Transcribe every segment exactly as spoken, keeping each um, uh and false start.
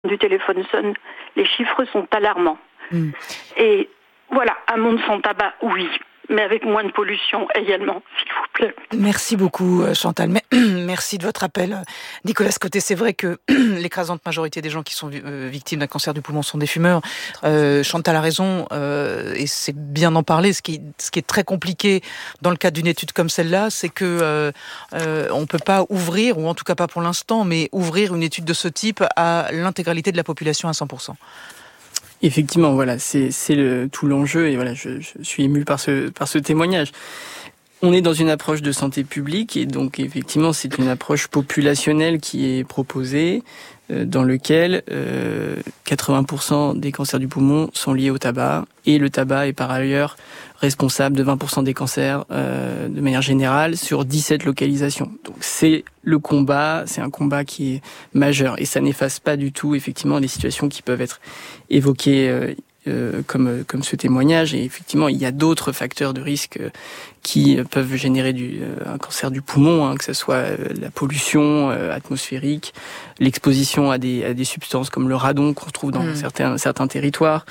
du téléphone sonne, les chiffres sont alarmants. Mmh. Et voilà, un monde sans tabac, oui, mais avec moins de pollution également, s'il vous plaît. Merci beaucoup, Chantal. Merci de votre appel. Nicolas Scottet, c'est vrai que l'écrasante majorité des gens qui sont victimes d'un cancer du poumon sont des fumeurs. Euh, Chantal a raison, euh, et c'est bien d'en parler. Ce qui, ce qui est très compliqué dans le cadre d'une étude comme celle-là, c'est que euh, euh, on peut pas ouvrir, ou en tout cas pas pour l'instant, mais ouvrir une étude de ce type à l'intégralité de la population à cent pour cent. Effectivement, voilà, c'est, c'est le, tout l'enjeu, et voilà, je, je suis ému par ce, par ce témoignage. On est dans une approche de santé publique, et donc effectivement, c'est une approche populationnelle qui est proposée, euh, dans lequel euh, quatre-vingts pour cent des cancers du poumon sont liés au tabac, et le tabac est par ailleurs responsable de vingt pour cent des cancers euh, de manière générale sur dix-sept localisations. Donc c'est le combat, c'est un combat qui est majeur, et ça n'efface pas du tout effectivement les situations qui peuvent être évoquées euh, euh, comme comme ce témoignage. Et effectivement, il y a d'autres facteurs de risque euh, qui peuvent générer du, euh, un cancer du poumon, hein, que ce soit euh, la pollution euh, atmosphérique, l'exposition à des, à des substances comme le radon qu'on retrouve dans mmh. certains, certains territoires.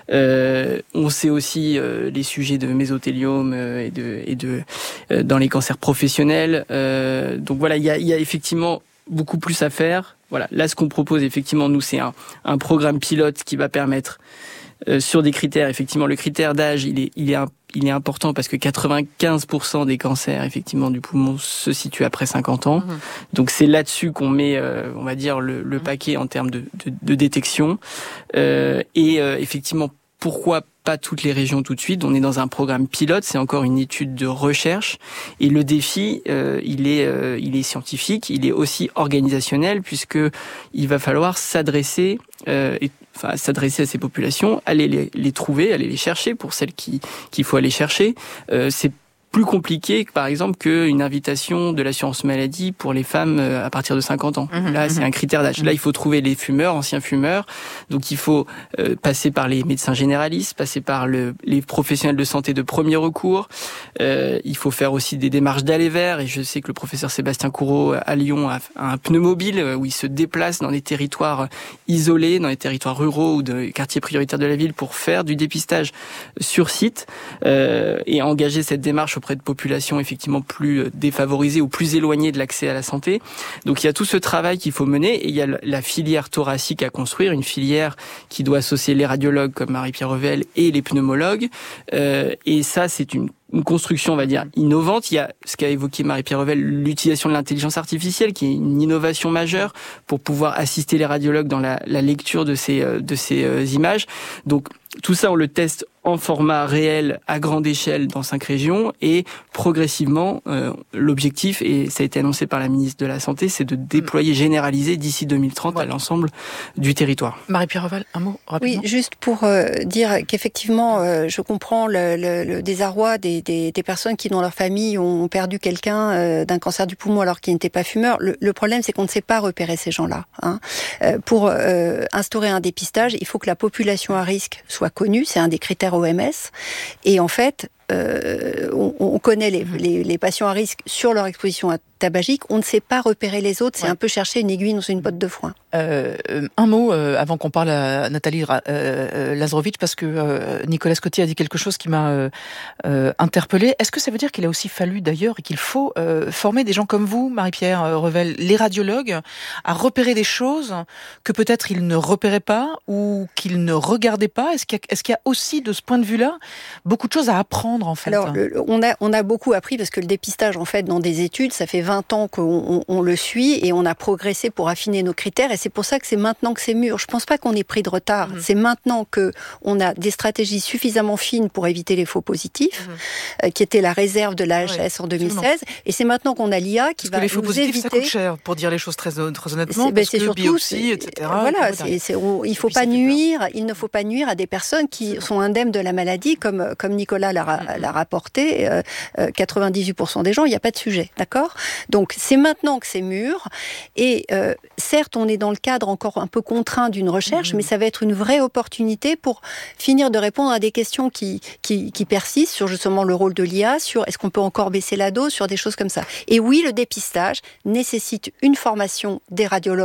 Euh, on sait aussi euh, les sujets de mésothéliome euh, et de, et de euh, dans les cancers professionnels. Euh, donc voilà, il y a, il y a effectivement beaucoup plus à faire. Voilà, là ce qu'on propose effectivement nous, c'est un, un programme pilote qui va permettre euh, sur des critères. Effectivement, le critère d'âge, il est, il est un Il est important parce que quatre-vingt-quinze pour cent des cancers effectivement du poumon se situent après cinquante ans. Mmh. Donc c'est là-dessus qu'on met, euh, on va dire, le, le paquet en termes de, de, de détection. Euh, et euh, effectivement, pourquoi pas toutes les régions tout de suite? On est dans un programme pilote, c'est encore une étude de recherche. Et le défi, euh, il est, euh, il est scientifique, il est aussi organisationnel, puisque il va falloir s'adresser euh, et enfin s'adresser à ces populations, aller les, les trouver, aller les chercher pour celles qui qu'il faut aller chercher. Euh, c'est plus compliqué, par exemple, qu'une invitation de l'assurance maladie pour les femmes à partir de cinquante ans. Mmh, Là, mmh. c'est un critère d'âge. Là, il faut trouver les fumeurs, anciens fumeurs. Donc, il faut euh, passer par les médecins généralistes, passer par le, les professionnels de santé de premier recours. Euh, il faut faire aussi des démarches d'aller vers. Et je sais que le professeur Sébastien Courreau à Lyon a un pneumobile où il se déplace dans des territoires isolés, dans les territoires ruraux ou de quartiers prioritaires de la ville pour faire du dépistage sur site euh, et engager cette démarche auprès de populations effectivement plus défavorisées ou plus éloignées de l'accès à la santé. Donc il y a tout ce travail qu'il faut mener, et il y a la filière thoracique à construire, une filière qui doit associer les radiologues comme Marie-Pierre Revel et les pneumologues. Euh, et ça, c'est une une construction, on va dire, innovante. Il y a ce qu'a évoqué Marie-Pierre Revel, l'utilisation de l'intelligence artificielle, qui est une innovation majeure pour pouvoir assister les radiologues dans la, la lecture de ces, de ces euh, images. Donc, tout ça, on le teste en format réel à grande échelle dans cinq régions, et progressivement, euh, l'objectif, et ça a été annoncé par la ministre de la Santé, c'est de déployer, généraliser d'ici deux mille trente voilà. à l'ensemble du territoire. Marie-Pierre Revel, un mot rapidement. Oui, juste pour euh, dire qu'effectivement, euh, je comprends le, le, le désarroi des, des, des personnes qui, dans leur famille, ont perdu quelqu'un euh, d'un cancer du poumon alors qu'il n'était pas fumeur. Le, le problème, c'est qu'on ne sait pas repérer ces gens-là. Hein. Euh, pour euh, instaurer un dépistage, il faut que la population à risque soit connue. C'est un des critères O M S. Et en fait, euh, on, on connaît les, les, les patients à risque sur leur exposition à tabagique. On ne sait pas repérer les autres. C'est ouais. un peu chercher une aiguille dans une botte de foin. Euh, un mot euh, avant qu'on parle à Nathalie euh, Lazarowicz, parce que euh, Nicolas Scottet a dit quelque chose qui m'a euh, euh, interpellée. Est-ce que ça veut dire qu'il a aussi fallu d'ailleurs et qu'il faut euh, former des gens comme vous, Marie-Pierre Revel, les radiologues, à repérer des choses que peut-être ils ne repéraient pas ou qu'ils ne regardaient pas? Est-ce qu'il y a, est-ce qu'il y a aussi de ce point de vue-là beaucoup de choses à apprendre en fait? Alors le, on a on a beaucoup appris parce que le dépistage en fait dans des études, ça fait vingt ans qu'on on, on le suit et on a progressé pour affiner nos critères, et c'est pour ça que c'est maintenant que c'est mûr. Je pense pas qu'on ait pris de retard. Mmh. C'est maintenant que on a des stratégies suffisamment fines pour éviter les faux positifs, mmh. euh, qui était la réserve de l'A H S ouais, en deux mille seize, absolument. Et c'est maintenant qu'on a l'I A qui parce va que les faux nous positifs, éviter. Ça coûte cher, pour dire les choses très, très honnêtement. C'est, parce c'est que surtout, biopsie, c'est, et cetera. Voilà, c'est, c'est, on, il faut pas nuire. Il ne faut pas nuire à des personnes qui sont indemnes de la maladie, comme comme Nicolas l'a, mmh. l'a rapporté. Euh, euh, quatre-vingt-dix-huit pour cent des gens, il n'y a pas de sujet, d'accord ? Donc c'est maintenant que c'est mûr. Et euh, certes, on est dans le cadre encore un peu contraint d'une recherche, mmh. mais ça va être une vraie opportunité pour finir de répondre à des questions qui, qui, qui persistent sur justement le rôle de l'I A, sur est-ce qu'on peut encore baisser la dose, sur des choses comme ça. Et oui, le dépistage nécessite une formation des radiologues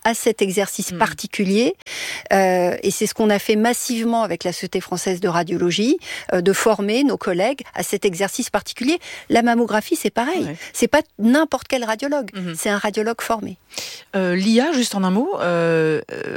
à cet exercice mmh. particulier. Euh, et c'est ce qu'on a fait massivement avec la Société française de radiologie, euh, de former nos collègues à cet exercice particulier. La mammographie, c'est pareil. Ouais. C'est pas n'importe quel radiologue. Mmh. C'est un radiologue formé. Euh, L'I A, juste en un mot, euh, euh,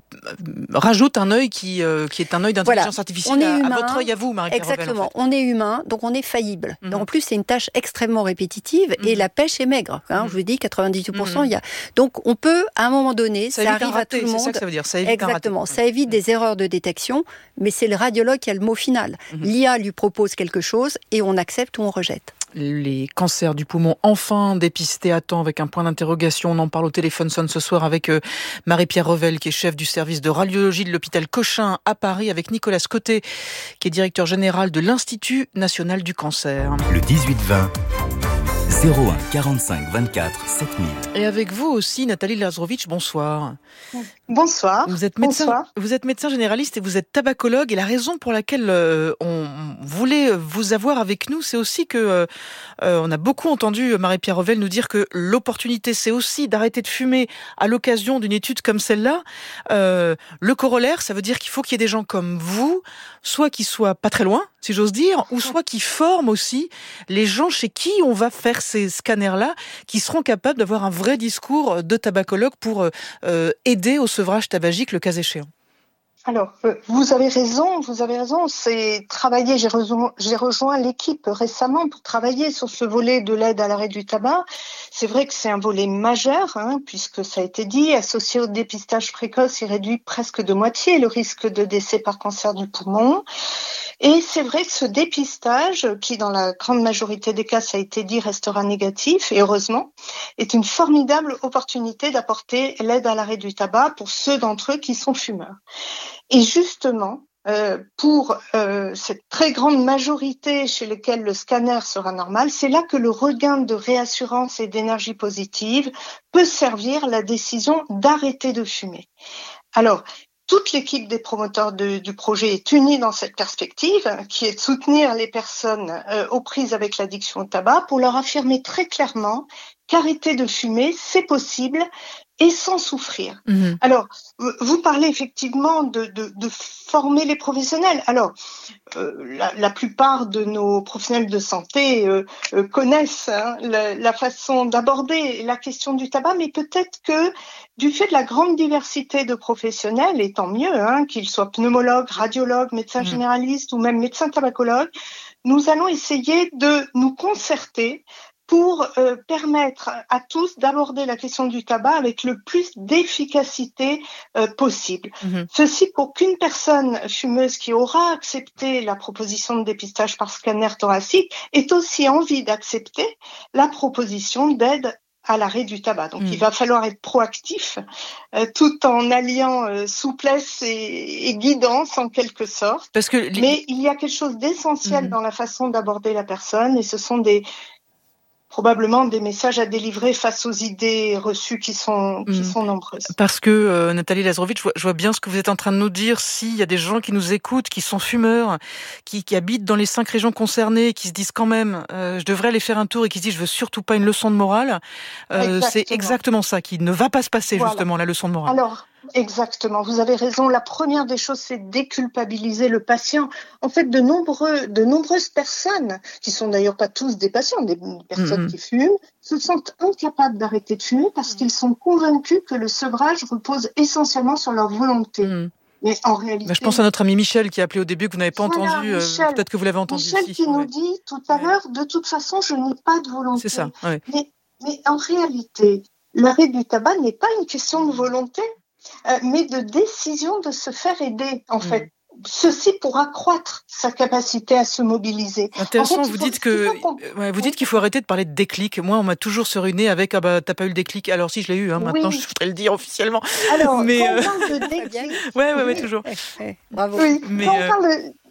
rajoute un œil qui, euh, qui est un œil d'intelligence voilà. artificielle à, à votre œil, à vous, Marie-Pierre Revel. Exactement. En fait. On est humain, donc on est faillible. Mmh. En plus, c'est une tâche extrêmement répétitive mmh. et la pêche est maigre. Hein, mmh. Je vous dis, quatre-vingt-dix-huit pour cent, il mmh. y a. Donc, on peut, à un moment donné, ça, ça arrive à, rater, à tout le monde. C'est ça que ça veut dire. Ça évite Exactement. Ça évite mmh. des erreurs de détection, mais c'est le radiologue qui a le mot final. Mmh. L'I A lui propose quelque chose et on accepte ou on rejette. Les cancers du poumon enfin dépistés à temps avec un point d'interrogation. On en parle au téléphone sonne ce soir avec euh, Marie-Pierre Revel qui est chef du service de radiologie de l'hôpital Cochin à Paris, avec Nicolas Scottet qui est directeur général de l'Institut national du cancer. Le dix-huit vingt zéro un quarante-cinq vingt-quatre sept mille. Et avec vous aussi Nathalie Lazrovitch, bonsoir. Bonsoir. Vous êtes médecin, Bonsoir. Vous êtes médecin généraliste et vous êtes tabacologue. Et la raison pour laquelle euh, on voulait vous avoir avec nous, c'est aussi que euh, on a beaucoup entendu Marie-Pierre Revel nous dire que l'opportunité, c'est aussi d'arrêter de fumer à l'occasion d'une étude comme celle-là. Euh, le corollaire, ça veut dire qu'il faut qu'il y ait des gens comme vous, soit qui soient pas très loin, si j'ose dire, ou soit qui forment aussi les gens chez qui on va faire ces scanners-là, qui seront capables d'avoir un vrai discours de tabacologue pour euh, aider au sevrage tabagique le cas échéant. Alors, euh, vous avez raison, vous avez raison, c'est travailler, j'ai rejoint, j'ai rejoint l'équipe récemment pour travailler sur ce volet de l'aide à l'arrêt du tabac. C'est vrai que c'est un volet majeur, hein, puisque ça a été dit, associé au dépistage précoce, il réduit presque de moitié le risque de décès par cancer du poumon. Et c'est vrai que ce dépistage, qui dans la grande majorité des cas, ça a été dit, restera négatif, et heureusement, est une formidable opportunité d'apporter l'aide à l'arrêt du tabac pour ceux d'entre eux qui sont fumeurs. Et justement, euh, pour euh, cette très grande majorité chez lesquelles le scanner sera normal, c'est là que le regain de réassurance et d'énergie positive peut servir la décision d'arrêter de fumer. Alors, toute l'équipe des promoteurs de, du projet est unie dans cette perspective, qui est de soutenir les personnes euh, aux prises avec l'addiction au tabac pour leur affirmer très clairement qu'arrêter de fumer, c'est possible et sans souffrir. Mmh. Alors, vous parlez effectivement de, de, de former les professionnels. Alors, euh, la, la plupart de nos professionnels de santé euh, euh, connaissent hein, la, la façon d'aborder la question du tabac, mais peut-être que du fait de la grande diversité de professionnels, et tant mieux, hein, qu'ils soient pneumologues, radiologues, médecins mmh. généralistes ou même médecins tabacologues, nous allons essayer de nous concerter pour euh, permettre à tous d'aborder la question du tabac avec le plus d'efficacité euh, possible. Mmh. Ceci pour qu'une personne fumeuse qui aura accepté la proposition de dépistage par scanner thoracique ait aussi envie d'accepter la proposition d'aide à l'arrêt du tabac. Donc, mmh. il va falloir être proactif, euh, tout en alliant euh, souplesse et, et guidance en quelque sorte. Parce que les... Mais il y a quelque chose d'essentiel mmh. dans la façon d'aborder la personne, et ce sont des probablement des messages à délivrer face aux idées reçues qui sont qui mmh. sont nombreuses. Parce que euh, Nathalie Lazrovitch, je vois, je vois bien ce que vous êtes en train de nous dire. S'il y a des gens qui nous écoutent, qui sont fumeurs, qui, qui habitent dans les cinq régions concernées, qui se disent quand même, euh, je devrais aller faire un tour, et qui se disent, je veux surtout pas une leçon de morale, euh, c'est exactement ça qui ne va pas se passer, voilà. Justement, la leçon de morale. Alors, exactement, vous avez raison. La première des choses, c'est déculpabiliser le patient. En fait, de nombreux, de nombreuses personnes, qui sont d'ailleurs pas tous des patients, des personnes mmh. qui fument, se sentent incapables d'arrêter de fumer parce qu'ils sont convaincus que le sevrage repose essentiellement sur leur volonté. Mmh. Mais en réalité, bah, je pense à notre ami Michel qui a appelé au début, que vous n'avez pas voilà, entendu. Michel, euh, peut-être que vous l'avez entendu. Michel aussi, qui ouais. nous dit tout à ouais. l'heure, de toute façon, je n'ai pas de volonté. C'est ça. Ouais. Mais, mais en réalité, l'arrêt du tabac n'est pas une question de volonté, euh, mais de décision de se faire aider, en mmh. fait. Ceci pour accroître sa capacité à se mobiliser. Intéressant, en fait, vous faut, dites que ouais, vous dites qu'il faut arrêter de parler de déclic. Moi, on m'a toujours seriné avec ah bah t'as pas eu le déclic. Alors si, je l'ai eu. Hein, maintenant, oui. je voudrais le dire officiellement. Alors, mais quand euh... on parle de déclic, ouais, ouais, ouais, toujours. Bravo. Oui. Mais quand euh... on parle de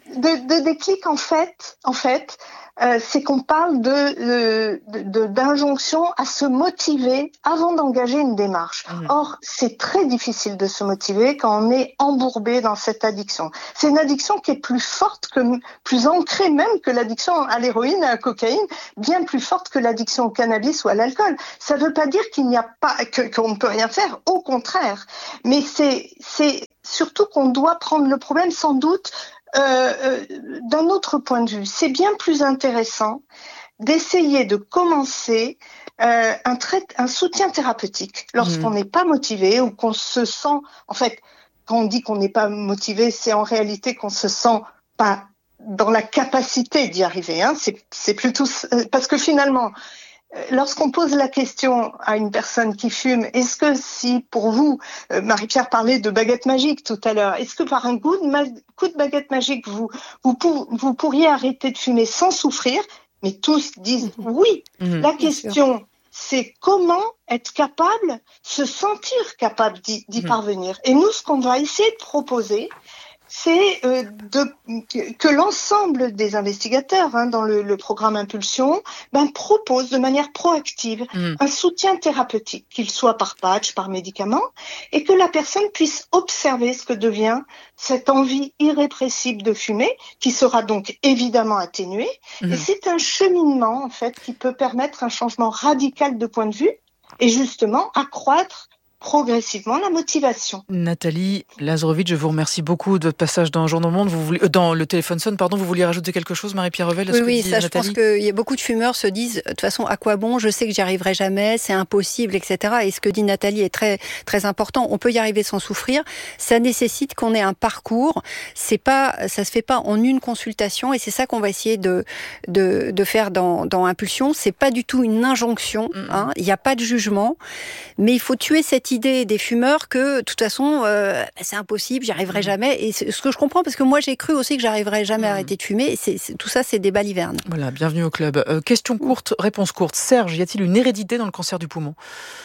de, de déclic, en fait, en fait, euh, c'est qu'on parle de, de, de d'injonction à se motiver avant d'engager une démarche. Mmh. Or, c'est très difficile de se motiver quand on est embourbé dans cette addiction. C'est une addiction qui est plus forte, que, plus ancrée même que l'addiction à l'héroïne, à la cocaïne, bien plus forte que l'addiction au cannabis ou à l'alcool. Ça ne veut pas dire qu'il n'y a pas, que, qu'on ne peut rien faire, au contraire. Mais c'est, c'est surtout qu'on doit prendre le problème sans doute Euh, euh, d'un autre point de vue. C'est bien plus intéressant d'essayer de commencer euh, un, trai- un soutien thérapeutique lorsqu'on n'est mmh. pas motivé ou qu'on se sent, en fait, quand on dit qu'on n'est pas motivé, c'est en réalité qu'on se sent pas dans la capacité d'y arriver. Hein. C'est, c'est plutôt parce que finalement, lorsqu'on pose la question à une personne qui fume, est-ce que si, pour vous, euh, Marie-Pierre parlait de baguette magique tout à l'heure, est-ce que par un coup de, ma- coup de baguette magique, vous, vous, pour- vous pourriez arrêter de fumer sans souffrir? Mais tous disent oui. Mmh, la question, c'est comment être capable, se sentir capable d'y, d'y mmh. parvenir. Et nous, ce qu'on va essayer de proposer, c'est euh, de, que l'ensemble des investigateurs hein, dans le, le programme Impulsion ben, proposent de manière proactive mmh. un soutien thérapeutique, qu'il soit par patch, par médicament, et que la personne puisse observer ce que devient cette envie irrépressible de fumer, qui sera donc évidemment atténuée. Mmh. Et c'est un cheminement en fait qui peut permettre un changement radical de point de vue et justement accroître progressivement la motivation. Nathalie Lazrovitch, je vous remercie beaucoup de votre passage dans Journal Monde. Vous voulez, euh, dans le téléphone sonne, pardon, vous vouliez rajouter quelque chose, Marie-Pierre Revel? Oui, oui, ça, je pense qu'il y a beaucoup de fumeurs se disent, de toute façon, à quoi bon? Je sais que j'y arriverai jamais, c'est impossible, et cetera. Et ce que dit Nathalie est très, très important. On peut y arriver sans souffrir. Ça nécessite qu'on ait un parcours. C'est pas, ça se fait pas en une consultation, et c'est ça qu'on va essayer de, de, de faire dans, dans Impulsion. C'est pas du tout une injonction, mmh. hein. Il n'y a pas de jugement, mais il faut tuer cette idée des fumeurs que de toute façon euh, c'est impossible, j'y arriverai mmh. jamais. Et c'est ce que je comprends, parce que moi j'ai cru aussi que j'arriverais jamais mmh. à arrêter de fumer. Et c'est, c'est, tout ça, c'est des balivernes. Voilà, bienvenue au club. Euh, question courte, réponse courte. Serge, y a-t-il une hérédité dans le cancer du poumon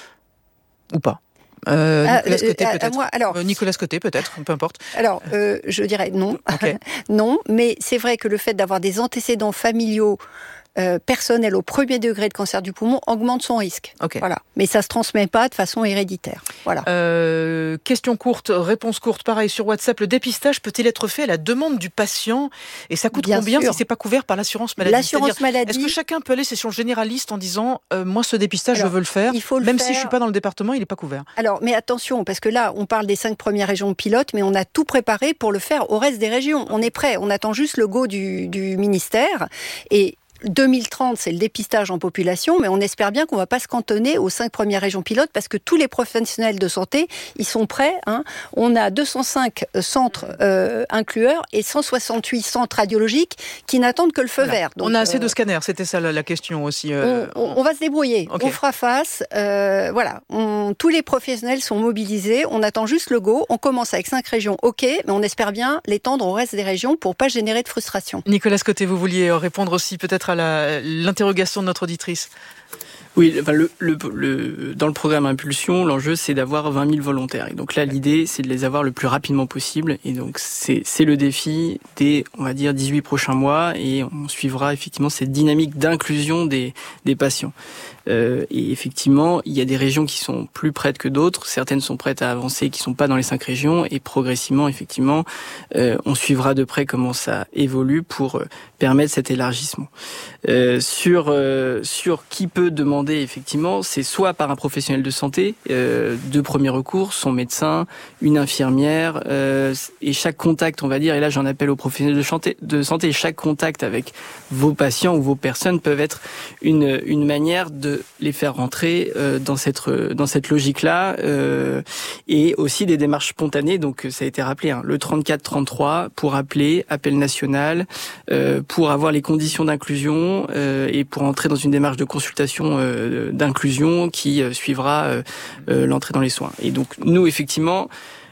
ou pas? Euh, ah, Nicolas Scotté, euh, peut-être. Moi, alors, euh, Nicolas Scotté, peut-être, peu importe. Alors, euh, je dirais non. Okay. Non, mais c'est vrai que le fait d'avoir des antécédents familiaux Euh, personnel au premier degré de cancer du poumon augmente son risque. Okay. Voilà. Mais ça se transmet pas de façon héréditaire. Voilà. Euh, question courte, réponse courte, pareil sur WhatsApp. Le dépistage peut-il être fait à la demande du patient? Et ça coûte Bien combien sûr. si c'est pas couvert par l'assurance maladie? L'assurance maladie. Est-ce que chacun peut aller chez son généraliste en disant euh, moi ce dépistage Alors, je veux le faire, il faut le même faire. si je suis pas dans le département, il est pas couvert? Alors, mais attention, parce que là, on parle des cinq premières régions pilotes, mais on a tout préparé pour le faire au reste des régions. On est prêt. On attend juste le go du, du ministère. Et deux mille trente, c'est le dépistage en population, mais on espère bien qu'on ne va pas se cantonner aux cinq premières régions pilotes, parce que tous les professionnels de santé, ils sont prêts. Hein. On a deux cent cinq centres euh, inclueurs et cent soixante-huit centres radiologiques qui n'attendent que le feu voilà. vert. Donc, on a assez euh, de scanners, c'était ça la, la question aussi. Euh, on, on, on va se débrouiller, okay. on fera face. Euh, voilà, on, tous les professionnels sont mobilisés, on attend juste le go. On commence avec cinq régions, ok, mais on espère bien l'étendre au reste des régions pour ne pas générer de frustration. Nicolas Scotté, vous vouliez répondre aussi peut-être à la, l'interrogation de notre auditrice? Oui, enfin, le, le, le, dans le programme Impulsion, l'enjeu c'est d'avoir vingt mille volontaires. Et donc là, l'idée c'est de les avoir le plus rapidement possible. Et donc c'est, c'est le défi des, on va dire, dix-huit prochains mois. Et on suivra effectivement cette dynamique d'inclusion des, des patients. Euh, et effectivement, il y a des régions qui sont plus prêtes que d'autres. Certaines sont prêtes à avancer, qui sont pas dans les cinq régions. Et progressivement, effectivement, euh, on suivra de près comment ça évolue pour euh, permettre cet élargissement. Euh, sur euh, sur qui peut demander, effectivement, c'est soit par un professionnel de santé euh, de premier recours, son médecin, une infirmière, euh, et chaque contact, on va dire, et là j'en appelle aux professionnels de santé, de santé, chaque contact avec vos patients ou vos personnes peuvent être une une manière de les faire rentrer euh, dans cette dans cette logique-là, euh, et aussi des démarches spontanées. Donc ça a été rappelé, hein, le trente-quatre trente-trois pour appeler, appel national, euh, pour avoir les conditions d'inclusion euh, et pour entrer dans une démarche de consultation euh, d'inclusion qui euh, suivra euh, euh, l'entrée dans les soins. Et donc nous effectivement,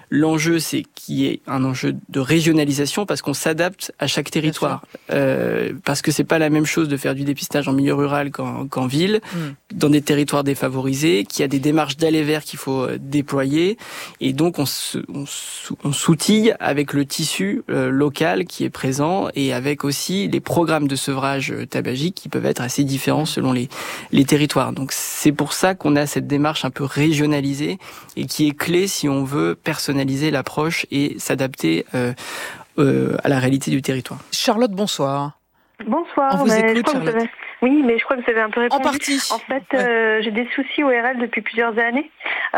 L'enjeu, c'est qu'il y ait un enjeu de régionalisation parce qu'on s'adapte à chaque territoire. Euh, parce que c'est pas la même chose de faire du dépistage en milieu rural qu'en, qu'en ville, mmh. dans des territoires défavorisés, qu'il y a des démarches d'aller vers qu'il faut déployer. Et donc, on, se, on, on s'outille avec le tissu euh, local qui est présent et avec aussi les programmes de sevrage tabagique qui peuvent être assez différents selon les, les territoires. Donc, c'est pour ça qu'on a cette démarche un peu régionalisée et qui est clé si on veut personnaliser l'approche et s'adapter euh, euh, à la réalité du territoire. Charlotte, bonsoir. Bonsoir. On vous mais écoute, Charlotte. Avez... Oui, mais je crois que vous avez un peu répondu. En partie. En fait, ouais. euh, j'ai des soucis O R L depuis plusieurs années.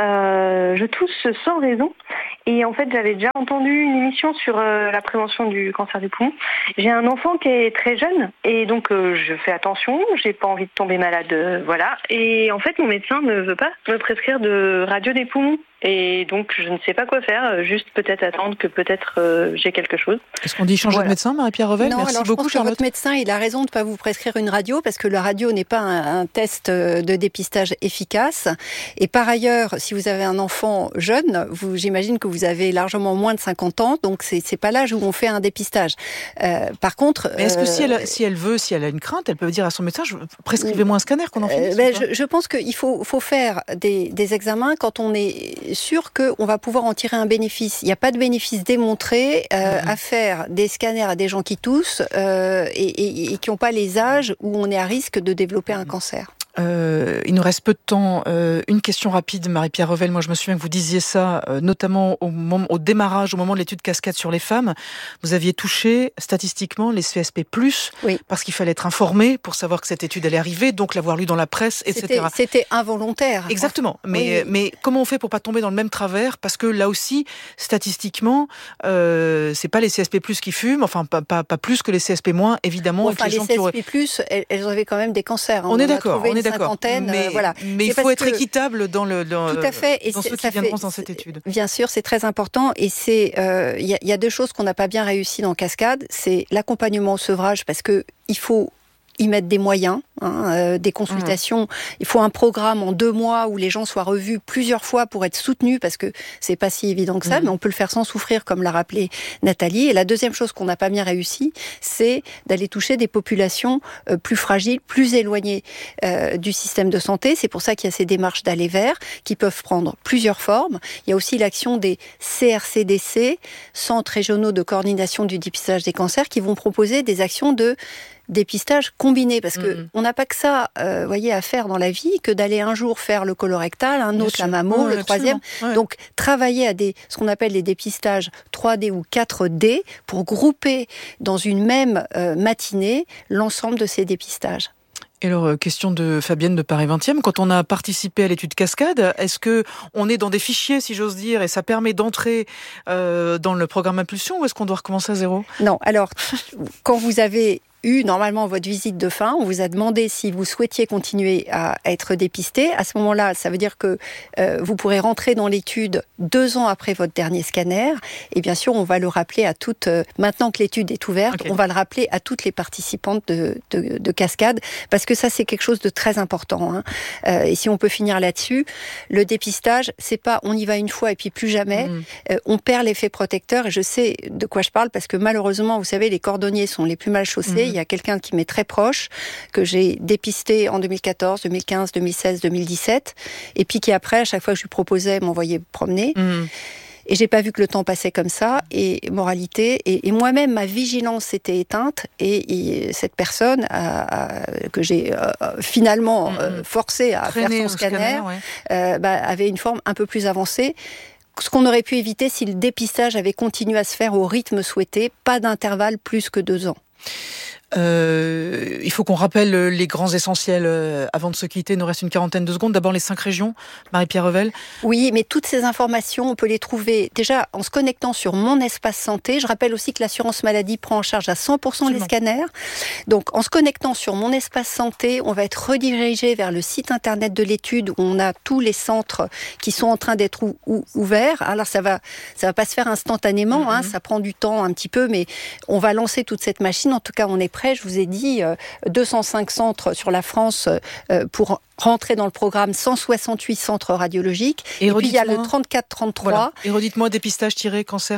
Euh, je tousse sans raison. Et en fait, j'avais déjà entendu une émission sur euh, la prévention du cancer du poumon. J'ai un enfant qui est très jeune et donc euh, je fais attention. J'ai pas envie de tomber malade, euh, voilà. Et en fait, mon médecin ne veut pas me prescrire de radio des poumons. Et donc, je ne sais pas quoi faire. Juste peut-être attendre que peut-être euh, j'ai quelque chose. Est-ce qu'on dit changer voilà. de médecin, Marie-Pierre Revel? Non, Merci alors beaucoup, je pense Charlotte. que votre médecin, il a raison de ne pas vous prescrire une radio parce que la radio n'est pas un, un test de dépistage efficace. Et par ailleurs, si vous avez un enfant jeune, vous, j'imagine que vous avez largement moins de cinquante ans, donc c'est, c'est pas l'âge où on fait un dépistage. Euh, par contre... Mais est-ce que euh, si elle, si elle veut, si elle a une crainte, elle peut dire à son médecin, je, prescrivez-moi un scanner qu'on en finisse? euh, ben, je, je pense qu'il faut, faut faire des, des examens quand on est sûr qu'on va pouvoir en tirer un bénéfice. Il n'y a pas de bénéfice démontré euh, mmh. à faire des scanners à des gens qui toussent euh, et, et, et qui n'ont pas les âges où on est à risque de développer un cancer. Euh, il nous reste peu de temps. Euh, une question rapide, Marie-Pierre Revel. Moi, je me souviens que vous disiez ça, euh, notamment au, moment, au démarrage, au moment de l'étude Cascade sur les femmes. Vous aviez touché statistiquement les C S P plus, oui. parce qu'il fallait être informé pour savoir que cette étude allait arriver, donc l'avoir lu dans la presse, et cetera. C'était, c'était involontaire. Exactement. Mais, oui. mais comment on fait pour pas tomber dans le même travers? Parce que là aussi, statistiquement, euh, c'est pas les C S P plus qui fument, enfin pas, pas, pas plus que les C S P moins, évidemment. Bon, enfin, les, les C S P plus, auraient... elles, elles avaient quand même des cancers. Hein. On, on est d'accord. On est d'accord. Mais, euh, voilà. mais il faut être que... équitable dans, le, dans, Tout à fait. Et dans ceux qui viendront dans cette étude. Bien sûr, c'est très important. Et c'est, euh, y, a, y a deux choses qu'on n'a pas bien réussi dans Cascade. C'est l'accompagnement au sevrage, parce que il faut y mettre des moyens, hein, euh, des consultations. Mmh. Il faut un programme en deux mois où les gens soient revus plusieurs fois pour être soutenus, parce que c'est pas si évident que ça, mmh. mais on peut le faire sans souffrir, comme l'a rappelé Nathalie. Et la deuxième chose qu'on n'a pas bien réussi, c'est d'aller toucher des populations euh, plus fragiles, plus éloignées euh, du système de santé. C'est pour ça qu'il y a ces démarches d'aller vers, qui peuvent prendre plusieurs formes. Il y a aussi l'action des C R C D C, Centres régionaux de coordination du dépistage des cancers, qui vont proposer des actions de dépistage combiné, parce que mmh. on n'a pas que ça, euh, voyez, à faire dans la vie, que d'aller un jour faire le colorectal, un autre la mammo, ouais, le troisième. Ouais. Donc travailler à des ce qu'on appelle les dépistages trois D ou quatre D pour grouper dans une même euh, matinée l'ensemble de ces dépistages. Et alors, question de Fabienne de Paris vingtième, quand on a participé à l'étude Cascade, est-ce que on est dans des fichiers, si j'ose dire, et ça permet d'entrer euh, dans le programme Impulsion, ou est-ce qu'on doit recommencer à zéro? Non, alors, quand vous avez eu normalement votre visite de fin, on vous a demandé si vous souhaitiez continuer à être dépisté. À ce moment-là, ça veut dire que euh, vous pourrez rentrer dans l'étude deux ans après votre dernier scanner. Et bien sûr, on va le rappeler à toutes, euh, maintenant que l'étude est ouverte, okay. on va le rappeler à toutes les participantes de, de, de Cascade, parce que ça, c'est quelque chose de très important. Hein. Euh, et si on peut finir là-dessus, le dépistage, c'est pas on y va une fois et puis plus jamais. Mmh. Euh, on perd l'effet protecteur, et je sais de quoi je parle, parce que malheureusement, vous savez, les cordonniers sont les plus mal chaussés. Mmh. Il y a quelqu'un qui m'est très proche, que j'ai dépisté en deux mille quatorze, deux mille quinze, deux mille seize, deux mille dix-sept, et puis qui après, à chaque fois que je lui proposais, m'envoyait promener. Mmh. Et j'ai pas vu que le temps passait comme ça. Et moralité, et, et moi-même, ma vigilance s'était éteinte, et, et cette personne a, a, que j'ai euh, finalement mmh. euh, forcé à Traîner faire son scanner, scanner ouais. euh, bah, avait une forme un peu plus avancée. Ce qu'on aurait pu éviter si le dépistage avait continué à se faire au rythme souhaité, pas d'intervalle plus que deux ans. Euh, il faut qu'on rappelle les grands essentiels euh, avant de se quitter. Il nous reste une quarantaine de secondes. D'abord les cinq régions. Marie-Pierre Revel. Oui, mais toutes ces informations, on peut les trouver déjà en se connectant sur Mon Espace Santé. Je rappelle aussi que l'assurance maladie prend en charge à cent pour cent Absolument. Les scanners. Donc en se connectant sur Mon Espace Santé, on va être redirigé vers le site internet de l'étude où on a tous les centres qui sont en train d'être ou, ou, ouverts. Alors ça va, ça va pas se faire instantanément, mm-hmm. hein, ça prend du temps un petit peu, mais on va lancer toute cette machine. En tout cas, on est prêt après, je vous ai dit euh, deux cent cinq centres sur la France euh, pour rentrer dans le programme, cent soixante-huit centres radiologiques. Et, et puis il y a le trente-quatre trente-trois. Voilà. Et redites-moi dépistage-cancer-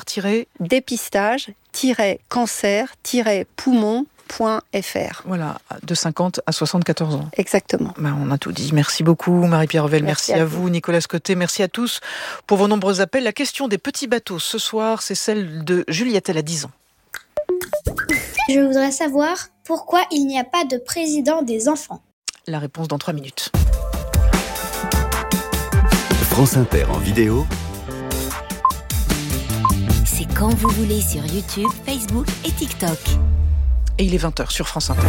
dépistage-cancer-poumon point f r. Voilà, de cinquante à soixante-quatorze ans. Exactement. Ben, on a tout dit. Merci beaucoup Marie-Pierre Revel, merci, merci à, à vous. vous Nicolas Scottet, merci à tous pour vos nombreux appels. La question des petits bateaux ce soir, c'est celle de Juliette, elle a dix ans. Je voudrais savoir pourquoi il n'y a pas de président des enfants. La réponse dans trois minutes. France Inter en vidéo. C'est quand vous voulez sur YouTube, Facebook et TikTok. Et il est vingt heures sur France Inter.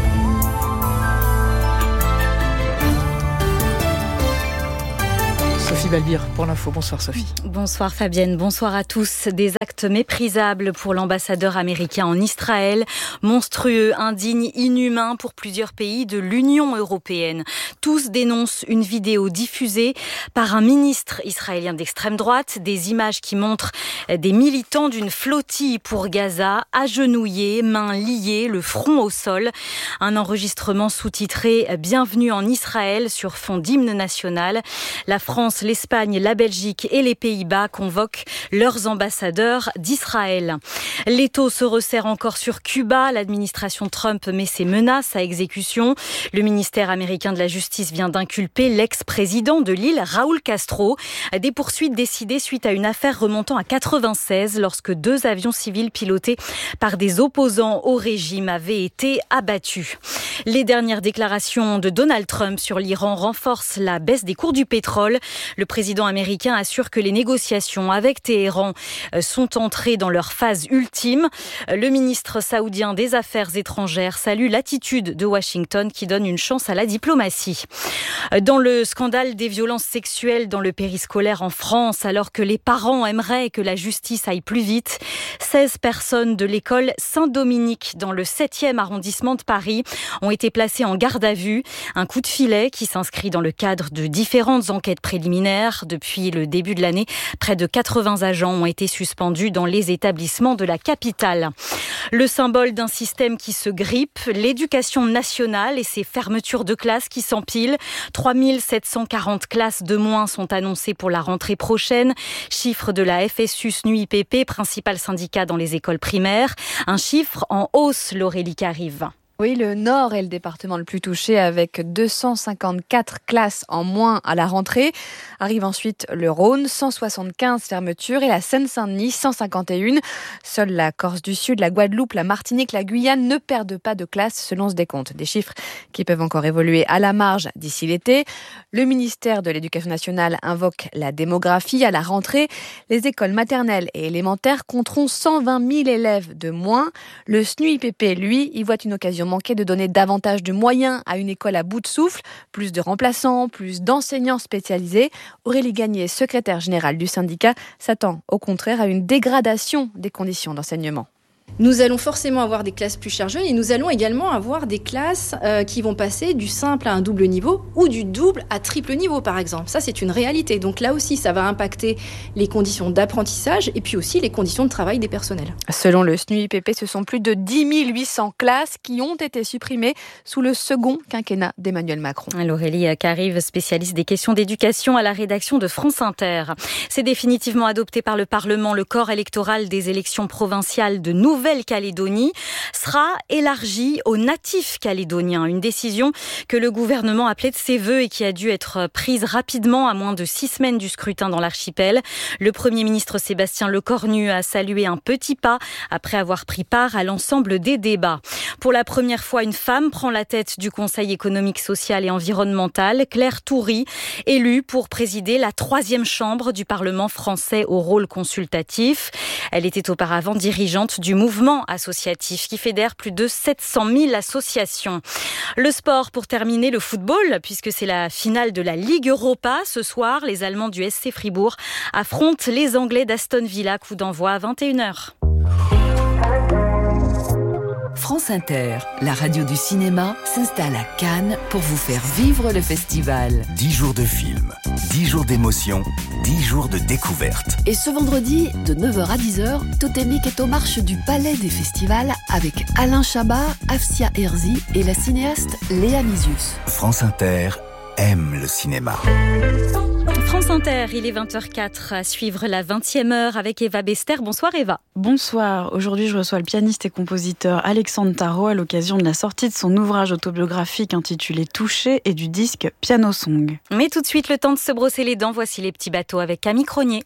Sophie Balbir pour l'info. Bonsoir Sophie. Bonsoir Fabienne, bonsoir à tous. Des actes méprisables pour l'ambassadeur américain en Israël, monstrueux, indignes, inhumains pour plusieurs pays de l'Union européenne. Tous dénoncent une vidéo diffusée par un ministre israélien d'extrême droite, des images qui montrent des militants d'une flottille pour Gaza, agenouillés, mains liées, le front au sol. Un enregistrement sous-titré « Bienvenue en Israël » sur fond d'hymne national. La France, l'Espagne, la Belgique et les Pays-Bas convoquent leurs ambassadeurs d'Israël. L'étau se resserre encore sur Cuba. L'administration Trump met ses menaces à exécution. Le ministère américain de la Justice vient d'inculper l'ex-président de l'île, Raúl Castro. Des poursuites décidées suite à une affaire remontant à quatre-vingt-seize lorsque deux avions civils pilotés par des opposants au régime avaient été abattus. Les dernières déclarations de Donald Trump sur l'Iran renforcent la baisse des cours du pétrole. Le président américain assure que les négociations avec Téhéran sont entrées dans leur phase ultime. Le ministre saoudien des Affaires étrangères salue l'attitude de Washington qui donne une chance à la diplomatie. Dans le scandale des violences sexuelles dans le périscolaire en France, alors que les parents aimeraient que la justice aille plus vite, seize personnes de l'école Saint-Dominique dans le septième arrondissement de Paris ont été placées en garde à vue. Un coup de filet qui s'inscrit dans le cadre de différentes enquêtes préliminaires. Depuis le début de l'année, près de quatre-vingts agents ont été suspendus dans les établissements de la capitale. Le symbole d'un système qui se grippe, l'éducation nationale et ses fermetures de classes qui s'empilent. trois mille sept cent quarante classes de moins sont annoncées pour la rentrée prochaine. Chiffre de la F S U S N U I P P, principal syndicat dans les écoles primaires. Un chiffre en hausse, Laurélie Carive. Oui, le Nord est le département le plus touché avec deux cent cinquante-quatre classes en moins à la rentrée. Arrive ensuite le Rhône, cent soixante-quinze fermetures et la Seine-Saint-Denis, cent cinquante et un. Seule la Corse du Sud, la Guadeloupe, la Martinique, la Guyane ne perdent pas de classes selon ce décompte. Des chiffres qui peuvent encore évoluer à la marge d'ici l'été. Le ministère de l'Éducation nationale invoque la démographie à la rentrée. Les écoles maternelles et élémentaires compteront cent vingt mille élèves de moins. Le S N U I P P, lui, y voit une occasion manquer de donner davantage de moyens à une école à bout de souffle, plus de remplaçants, plus d'enseignants spécialisés. Aurélie Gagné, secrétaire générale du syndicat, s'attend au contraire à une dégradation des conditions d'enseignement. Nous allons forcément avoir des classes plus chargées et nous allons également avoir des classes euh, qui vont passer du simple à un double niveau ou du double à triple niveau par exemple. Ça c'est une réalité. Donc là aussi ça va impacter les conditions d'apprentissage et puis aussi les conditions de travail des personnels. Selon le S N U I P P, ce sont plus de dix mille huit cents classes qui ont été supprimées sous le second quinquennat d'Emmanuel Macron. Laurélie Carive, spécialiste des questions d'éducation à la rédaction de France Inter. C'est définitivement adopté par le Parlement. Le corps électoral des élections provinciales de Nouvelle Nouvelle-Calédonie sera élargie aux natifs calédoniens. Une décision que le gouvernement appelait de ses vœux et qui a dû être prise rapidement à moins de six semaines du scrutin dans l'archipel. Le Premier ministre Sébastien Lecornu a salué un petit pas après avoir pris part à l'ensemble des débats. Pour la première fois, une femme prend la tête du Conseil économique, social et environnemental. Claire Toury, élue pour présider la troisième chambre du Parlement français au rôle consultatif. Elle était auparavant dirigeante du mouvement associatif qui fédère plus de sept cent mille associations. Le sport pour terminer, le football, puisque c'est la finale de la Ligue Europa. Ce soir, les Allemands du S C Fribourg affrontent les Anglais d'Aston Villa. Coup d'envoi à vingt et une heures. France Inter, la radio du cinéma, s'installe à Cannes pour vous faire vivre le festival. Dix jours de film, dix jours d'émotion, dix jours de découverte. Et ce vendredi, de neuf heures à dix heures, Totémique est aux marches du Palais des Festivals avec Alain Chabat, Afsia Herzi et la cinéaste Léa Mizius. France Inter aime le cinéma. France Inter, il est vingt heures quatre, à suivre la vingtième heure avec Eva Bester. Bonsoir Eva. Bonsoir, aujourd'hui je reçois le pianiste et compositeur Alexandre Tarot à l'occasion de la sortie de son ouvrage autobiographique intitulé Touché et du disque Piano Song. Mais tout de suite, le temps de se brosser les dents, voici les petits bateaux avec Camille Cronier.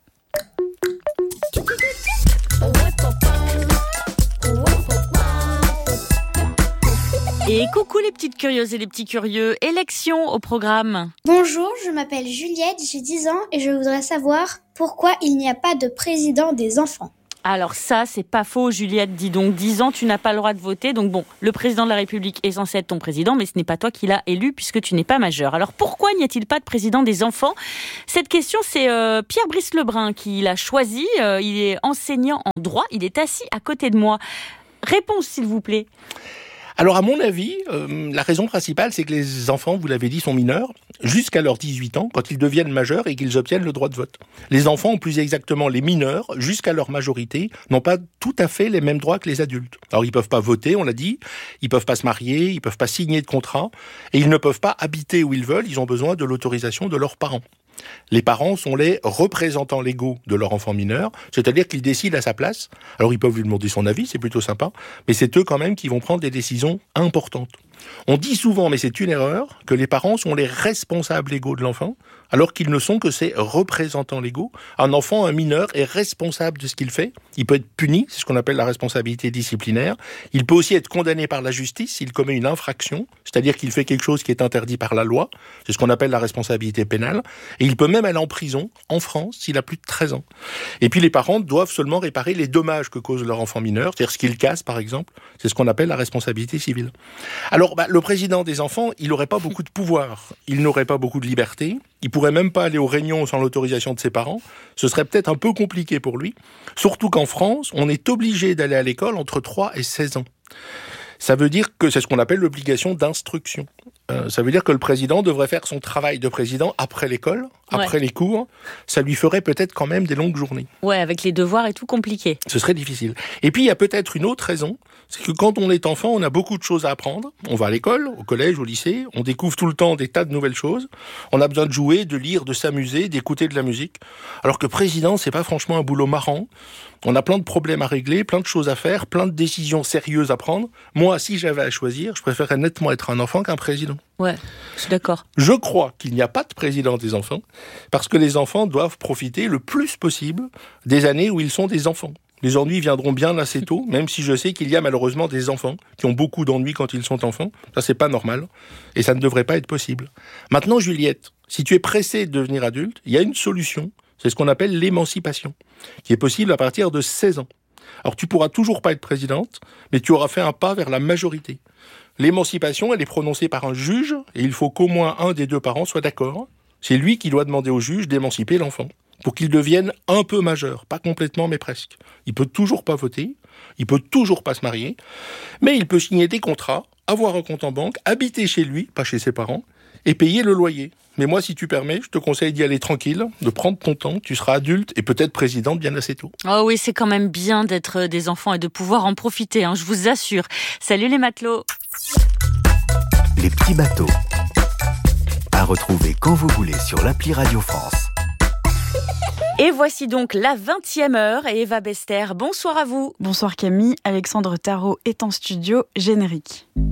Et coucou les petites curieuses et les petits curieux, élection au programme. Bonjour, je m'appelle Juliette, j'ai dix ans et je voudrais savoir pourquoi il n'y a pas de président des enfants. Alors ça, c'est pas faux Juliette, dis donc, dix ans, tu n'as pas le droit de voter. Donc bon, le président de la République est censé être ton président, mais ce n'est pas toi qui l'as élu puisque tu n'es pas majeur. Alors pourquoi n'y a-t-il pas de président des enfants ? Cette question, c'est euh, Pierre Brice Lebrun qui l'a choisi. Euh, il est enseignant en droit, il est assis à côté de moi. Réponse s'il vous plaît. Alors à mon avis, euh, la raison principale, c'est que les enfants, vous l'avez dit, sont mineurs jusqu'à leurs dix-huit ans, quand ils deviennent majeurs et qu'ils obtiennent le droit de vote. Les enfants, ou plus exactement les mineurs, jusqu'à leur majorité, n'ont pas tout à fait les mêmes droits que les adultes. Alors ils peuvent pas voter, on l'a dit, ils peuvent pas se marier, ils peuvent pas signer de contrat, et ils ne peuvent pas habiter où ils veulent, ils ont besoin de l'autorisation de leurs parents. Les parents sont les représentants légaux de leur enfant mineur, c'est-à-dire qu'ils décident à sa place. Alors ils peuvent lui demander son avis, c'est plutôt sympa, mais c'est eux quand même qui vont prendre des décisions importantes. On dit souvent, mais c'est une erreur, que les parents sont les responsables légaux de l'enfant, alors qu'ils ne sont que ses représentants légaux. Un enfant, un mineur, est responsable de ce qu'il fait. Il peut être puni, c'est ce qu'on appelle la responsabilité disciplinaire. Il peut aussi être condamné par la justice s'il commet une infraction, c'est-à-dire qu'il fait quelque chose qui est interdit par la loi. C'est ce qu'on appelle la responsabilité pénale. Et il peut même aller en prison, en France, s'il a plus de treize ans. Et puis les parents doivent seulement réparer les dommages que cause leur enfant mineur, c'est-à-dire ce qu'il casse, par exemple. C'est ce qu'on appelle la responsabilité civile. Alors, bah, le président des enfants, il n'aurait pas beaucoup de pouvoir. Il n'aurait pas beaucoup de liberté. Il pourrait même pas aller aux réunions sans l'autorisation de ses parents. Ce serait peut-être un peu compliqué pour lui. Surtout qu'en France, on est obligé d'aller à l'école entre trois et seize ans. Ça veut dire que c'est ce qu'on appelle l'obligation d'instruction. Euh, ça veut dire que le président devrait faire son travail de président après l'école, après ouais. les cours. Ça lui ferait peut-être quand même des longues journées. Ouais, avec les devoirs et tout compliqué. Ce serait difficile. Et puis il y a peut-être une autre raison, c'est que quand on est enfant, on a beaucoup de choses à apprendre. On va à l'école, au collège, au lycée, on découvre tout le temps des tas de nouvelles choses. On a besoin de jouer, de lire, de s'amuser, d'écouter de la musique. Alors que président, c'est pas franchement un boulot marrant. On a plein de problèmes à régler, plein de choses à faire, plein de décisions sérieuses à prendre. Moi, si j'avais à choisir, je préférerais nettement être un enfant qu'un président. Ouais, je suis d'accord. Je crois qu'il n'y a pas de président des enfants, parce que les enfants doivent profiter le plus possible des années où ils sont des enfants. Les ennuis viendront bien assez tôt, même si je sais qu'il y a malheureusement des enfants qui ont beaucoup d'ennuis quand ils sont enfants. Ça, c'est pas normal. Et ça ne devrait pas être possible. Maintenant, Juliette, si tu es pressée de devenir adulte, il y a une solution. C'est ce qu'on appelle l'émancipation, qui est possible à partir de seize ans. Alors, tu pourras toujours pas être présidente, mais tu auras fait un pas vers la majorité. L'émancipation, elle est prononcée par un juge, et il faut qu'au moins un des deux parents soit d'accord. C'est lui qui doit demander au juge d'émanciper l'enfant, pour qu'il devienne un peu majeur, pas complètement, mais presque. Il peut toujours pas voter, il peut toujours pas se marier, mais il peut signer des contrats, avoir un compte en banque, habiter chez lui, pas chez ses parents, et payer le loyer. Mais moi, si tu permets, je te conseille d'y aller tranquille, de prendre ton temps, tu seras adulte et peut-être présidente bien assez tôt. Oh oui, c'est quand même bien d'être des enfants et de pouvoir en profiter, hein, je vous assure. Salut les matelots. Les petits bateaux. À retrouver quand vous voulez sur l'appli Radio France. Et voici donc la vingtième heure et Eva Bester, bonsoir à vous. Bonsoir Camille, Alexandre Tarot est en studio, générique.